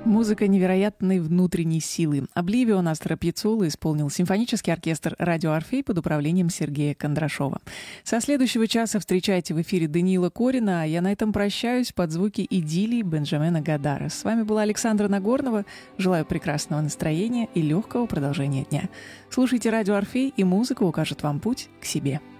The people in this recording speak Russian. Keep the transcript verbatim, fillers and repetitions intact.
Музыка невероятной внутренней силы. «Обливион» Астора Пьяццолы исполнил симфонический оркестр «Радио Орфей» под управлением Сергея Кондрашова. Со следующего часа встречайте в эфире Даниила Корина, а я на этом прощаюсь под звуки идиллии Бенджамина Годара. С вами была Александра Нагорнова. Желаю прекрасного настроения и легкого продолжения дня. Слушайте «Радио Орфей», и музыка укажет вам путь к себе.